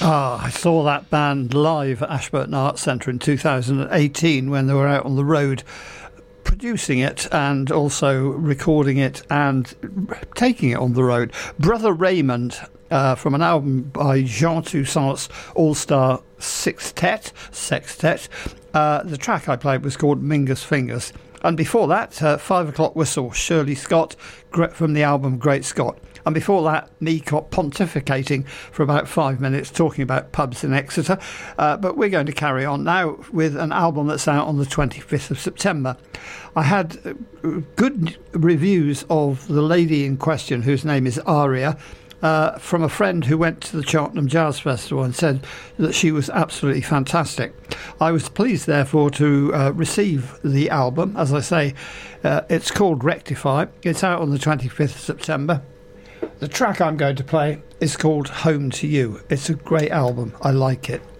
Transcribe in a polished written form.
I saw that band live at Ashburton Arts Centre in 2018 when they were out on the road producing it and also recording it and taking it on the road. Brother Raymond, from an album by Jean Toussaint's All-Star Sextet. The track I played was called Mingus Fingers. And before that, 5 o'clock whistle, Shirley Scott from the album Great Scott. And before that, me pontificating for about 5 minutes, talking about pubs in Exeter. But we're going to carry on now with an album that's out on the 25th of September. I had good reviews of the lady in question, whose name is Aria, from a friend who went to the Cheltenham Jazz Festival and said that she was absolutely fantastic. I was pleased, therefore, to receive the album. As I say, it's called Rectify. It's out on the 25th of September. The track I'm going to play is called Home to You. It's a great album. I like it.